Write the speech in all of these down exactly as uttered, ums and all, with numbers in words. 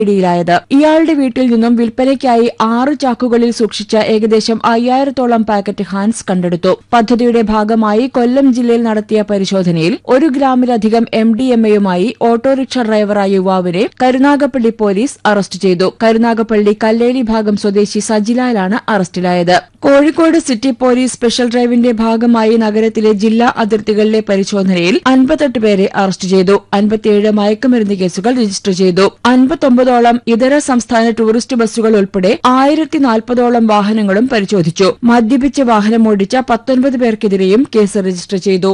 പിടിയിലായത്. ഇയാളുടെ വീട്ടിൽ നിന്നും വിൽപ്പനയ്ക്കായി ആറ് ചാക്കുകളിൽ സൂക്ഷിച്ച ഏകദേശം അയ്യായിരത്തോളം പാക്കറ്റ് ഹാൻസ് കണ്ടെടുത്തു. പദ്ധതിയുടെ ഭാഗമായി കൊല്ലം ജില്ലയിൽ നടത്തിയ പരിശോധനയിൽ ഒരു ഗ്രാമിലധികം എം ഡി എം എയുമായി ഓട്ടോറിക്ഷ ഡ്രൈവറായ യുവാവിനെ കരുനാഗപ്പള്ളി പോലീസ് അറസ്റ്റ് ചെയ്തു. കരുനാഗപ്പള്ളി കല്ലേലി ഭാഗം സ്വദേശി സജിലാലാണ് അറസ്റ്റിലായത്. കോഴിക്കോട് സിറ്റി പോലീസ് സ്പെഷ്യൽ ഡ്രൈവിന്റെ ഭാഗമായി നഗരത്തിലെ ജില്ലാ അതിർത്തികളിലെ പരിശോധനയിൽ അൻപത്തെട്ട് പേരെ അറസ്റ്റ് ചെയ്തു. അൻപത്തിയേഴ് മയക്കുമരുന്ന് കേസുകൾ രജിസ്റ്റർ ചെയ്തു. അൻപത്തൊമ്പതോളം ഇതര സംസ്ഥാന ടൂറിസ്റ്റ് ബസ്സുകൾ ഉൾപ്പെടെ ആയിരത്തി നാൽപ്പതോളം വാഹനങ്ങളും പരിശോധിച്ചു. മദ്യപിച്ച് വാഹനമോടിച്ച പത്തൊൻപത് പേർക്കെതിരെയും കേസ് രജിസ്റ്റർ ചെയ്തു.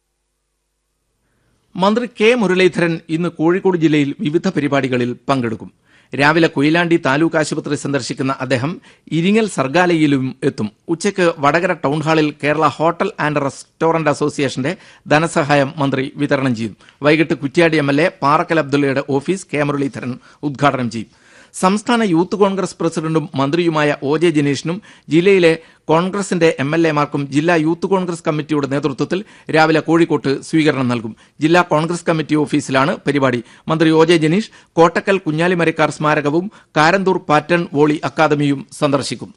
മന്ത്രി കെ മുരളീധരൻ ഇന്ന് കോഴിക്കോട് ജില്ലയിൽ വിവിധ പരിപാടികളിൽ പങ്കെടുക്കും. രാവിലെ കൊയിലാണ്ടി താലൂക്ക് ആശുപത്രി സന്ദർശിക്കുന്ന അദ്ദേഹം ഇരിങ്ങൽ സർഗാലയിലും എത്തും. ഉച്ചയ്ക്ക് വടകര ടൌൺഹാളിൽ കേരള ഹോട്ടൽ ആൻഡ് റെസ്റ്റോറന്റ് അസോസിയേഷന്റെ ധനസഹായം മന്ത്രി വിതരണം ചെയ്യും. വൈകിട്ട് Kuttiadi M L A Parakkal അബ്ദുള്ളയുടെ office K Muraleedharan ഉദ്ഘാടനം ചെയ്യും. സംസ്ഥാന യൂത്ത് കോൺഗ്രസ് പ്രസിഡന്റും മന്ത്രിയുമായ ഒ ജെ ജനീഷിനും ജില്ലയിലെ കോൺഗ്രസിന്റെ എം എൽ എമാർക്കും ജില്ലാ യൂത്ത് കോൺഗ്രസ് കമ്മിറ്റിയുടെ നേതൃത്വത്തിൽ രാവിലെ കോഴിക്കോട്ട് സ്വീകരണം നൽകും. ജില്ലാ കോൺഗ്രസ് കമ്മിറ്റി ഓഫീസിലാണ് പരിപാടി. മന്ത്രി O J Janeesh Kottakkal Kunjali Marakkar സ്മാരകവും Karanthur pattern volley അക്കാദമിയും സന്ദർശിക്കും.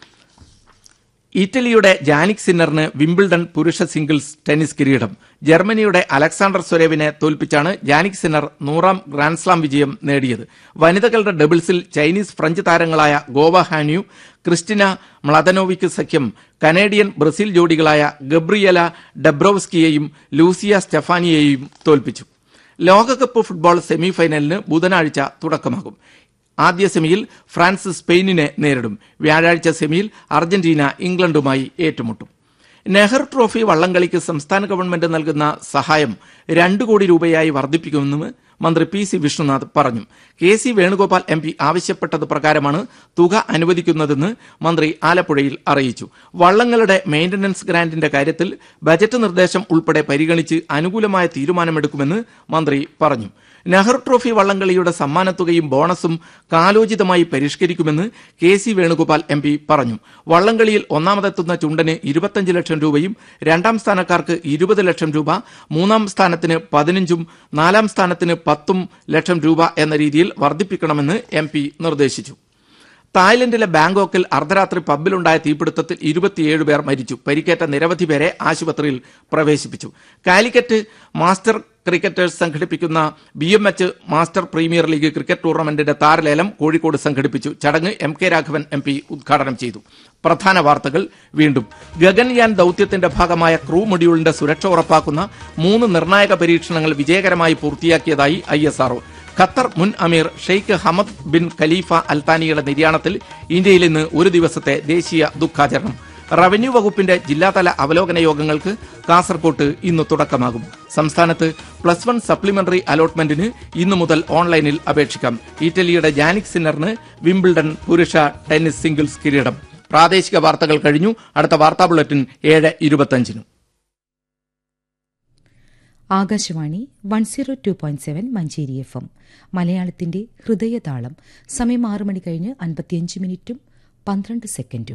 ഇറ്റലിയുടെ ജാനിക് സിന്നറിന് വിംബിൾഡൺ പുരുഷ സിംഗിൾസ് ടെന്നീസ് കിരീടം. ജർമ്മനിയുടെ അലക്സാണ്ടർ സ്വരേവിനെ തോൽപ്പിച്ചാണ് ജാനിക് സിന്നർ നൂറാം ഗ്രാൻഡ്സ്ലാം വിജയം നേടിയത്. വനിതകളുടെ ഡബിൾസിൽ ചൈനീസ് ഫ്രഞ്ച് താരങ്ങളായ ഗോവ ഹാന്യു, ക്രിസ്റ്റിന മ്ലദനോവിക് സഖ്യം കനേഡിയൻ ബ്രസീൽ ജോഡികളായ ഗബ്രിയല ഡബ്രോവ്സ്കിയെയും ലൂസിയ സ്റ്റെഫാനിയെയും തോൽപ്പിച്ചു. ലോകകപ്പ് ഫുട്ബോൾ സെമിഫൈനലിന് ബുധനാഴ്ച തുടക്കമാകും. ആദ്യ സെമിയിൽ ഫ്രാൻസ് സ്പെയിനിനെ നേരിടും. വ്യാഴാഴ്ച സെമിയിൽ അർജന്റീന ഇംഗ്ലണ്ടുമായി ഏറ്റുമുട്ടും. നെഹ്റു ട്രോഫി വള്ളംകളിക്ക് സംസ്ഥാന ഗവൺമെന്റ് നൽകുന്ന സഹായം രണ്ടു കോടി രൂപയായി വർദ്ധിപ്പിക്കുമെന്ന് മന്ത്രി പി സി വിഷ്ണുനാഥ് പറഞ്ഞു. K C Venugopal M P ആവശ്യപ്പെട്ടത് പ്രകാരമാണ് തുക അനുവദിക്കുന്നതെന്ന് മന്ത്രി ആലപ്പുഴയിൽ അറിയിച്ചു. വള്ളങ്ങളുടെ മെയിന്റനൻസ് ഗ്രാന്റിന്റെ കാര്യത്തിൽ ബജറ്റ് നിർദ്ദേശം ഉൾപ്പെടെ പരിഗണിച്ച് അനുകൂലമായ തീരുമാനമെടുക്കുമെന്ന് മന്ത്രി പറഞ്ഞു. Nehru trophy വള്ളംകളിയുടെ സമ്മാനത്തുകയും ബോണസും കാലോചിതമായി പരിഷ്കരിക്കുമെന്ന് K C Venugopal M P പറഞ്ഞു. വള്ളംകളിയിൽ ഒന്നാമതെത്തുന്ന ചുണ്ടന് ഇരുപത്തിയഞ്ച് ലക്ഷം രൂപയും രണ്ടാം സ്ഥാനക്കാർക്ക് ഇരുപത് ലക്ഷം രൂപ, മൂന്നാം സ്ഥാനത്തിന് പതിനഞ്ചും നാലാം സ്ഥാനത്തിന് പത്തും ലക്ഷം രൂപ എന്ന രീതിയിൽ വർദ്ധിപ്പിക്കണമെന്ന് എം പി നിർദ്ദേശിച്ചു. തായ്ലൻഡിലെ ബാങ്കോക്കിൽ അർദ്ധരാത്രി പബ്ബിലുണ്ടായ തീപിടുത്തത്തിൽ ഇരുപത്തിയേഴ് പേർ മരിച്ചു. പരിക്കേറ്റ നിരവധി പേരെ ആശുപത്രിയിൽ പ്രവേശിപ്പിച്ചു. കാലിക്കറ്റ് മാസ്റ്റർ ക്രിക്കറ്റേഴ്സ് സംഘടിപ്പിക്കുന്ന B M H master premier league cricket ടൂർണമെന്റിന്റെ താരലേലം Kozhikode സംഘടിപ്പിച്ചു. ചടങ്ങ് M K Raghavan M P ഉദ്ഘാടനം ചെയ്തു. പ്രധാന വാർത്തകൾ വീണ്ടും. ഗഗൻയാൻ ദൌത്യത്തിന്റെ ഭാഗമായ ക്രൂ മൊഡ്യൂളിന്റെ സുരക്ഷ ഉറപ്പാക്കുന്ന മൂന്ന് നിർണായക പരീക്ഷണങ്ങൾ വിജയകരമായി പൂർത്തിയാക്കിയതായി I S R O. Qatar മുൻ അമീർ ഷെയ്ഖ് ഹമദ് ബിൻ ഖലീഫ അൽത്താനിയുടെ നിര്യാണത്തിൽ ഇന്ത്യയിൽ ഇന്ന് ഒരു ദിവസത്തെ ദേശീയ ദുഃഖാചരണം. റവന്യൂ വകുപ്പിന്റെ ജില്ലാതല അവലോകന യോഗങ്ങൾക്ക് കാസർകോട്ട് ഇന്ന് തുടക്കമാകും. സംസ്ഥാനത്ത് പ്ലസ് വൺ സപ്ലിമെന്ററി അലോട്ട്മെന്റിന് ഇന്നു മുതൽ ഓൺലൈനിൽ അപേക്ഷിക്കാം. ഇറ്റലിയുടെ ജാനിക് സിന്നറിന് വിംബിൾഡൺ പുരുഷ ടെന്നീസ് സിംഗിൾസ് കിരീടം. പ്രാദേശിക വാർത്തകൾ കഴിഞ്ഞു. അടുത്ത വാർത്താ ബുള്ളറ്റിൻ ഏഴ് ഇരുപത്തിയഞ്ചിനും. Akashvani one zero two point seven Manjeri F M മലയാളത്തിന്റെ ഹൃദയതാളം. സമയം ആറ് മണി കഴിഞ്ഞ് അൻപത്തിയഞ്ച് മിനിറ്റും പന്ത്രണ്ട് സെക്കൻഡും.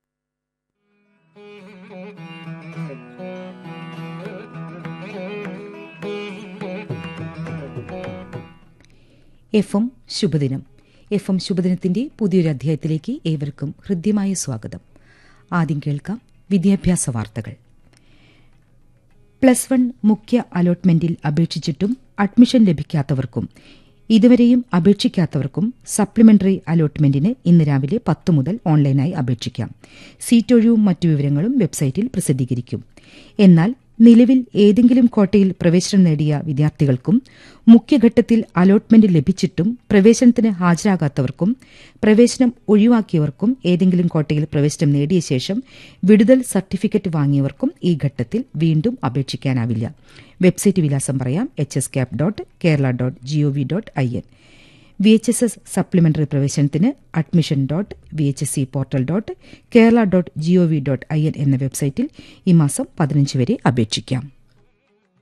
എഫ് എം ശുഭദിനം. എഫ് എം ശുഭദിനത്തിന്റെ പുതിയൊരു അധ്യായത്തിലേക്ക് ഏവർക്കും ഹൃദ്യമായ സ്വാഗതം. ആദ്യം കേൾക്കാം വിദ്യാഭ്യാസ വാർത്തകൾ. പ്ലസ് വൺ മുഖ്യ അലോട്ട്മെന്റിൽ അപേക്ഷിച്ചിട്ടും അഡ്മിഷൻ ലഭിക്കാത്തവർക്കും ഇതുവരെയും അപേക്ഷിക്കാത്തവർക്കും സപ്ലിമെന്ററി അലോട്ട്മെന്റിന് ഇന്ന് രാവിലെ പത്ത് മുതൽ ഓൺലൈനായി അപേക്ഷിക്കാം. സീറ്റൊഴിവും മറ്റു വിവരങ്ങളും വെബ്സൈറ്റിൽ പ്രസിദ്ധീകരിക്കും. എന്നാൽ നിലവിൽ ഏതെങ്കിലും കോട്ടയിൽ പ്രവേശനം നേടിയ വിദ്യാർത്ഥികൾക്കും മുഖ്യഘട്ടത്തിൽ അലോട്ട്മെന്റ് ലഭിച്ചിട്ടും പ്രവേശനത്തിന് ഹാജരാകാത്തവർക്കും പ്രവേശനം ഒഴിവാക്കിയവർക്കും ഏതെങ്കിലും കോട്ടയിൽ പ്രവേശനം നേടിയ ശേഷം വിടുതൽ സർട്ടിഫിക്കറ്റ് വാങ്ങിയവർക്കും ഈ ഘട്ടത്തിൽ വീണ്ടും അപേക്ഷിക്കാനാവില്ല. വെബ്സൈറ്റ് വിലാസം പറയാം: H S cap dot Kerala dot G O V dot I N. V H S S supplementary പ്രവേശനത്തിന് admission dot V H S C portal dot Kerala dot G O V dot I N എന്ന വെബ്സൈറ്റിൽ ഈ മാസം പതിനഞ്ച് വരെ അപേക്ഷിക്കാം.